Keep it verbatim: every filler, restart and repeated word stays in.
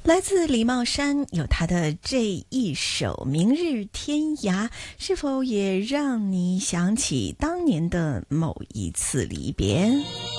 来自李茂山有他的这一首《明日天涯》，是否也让你想起当年的某一次离别？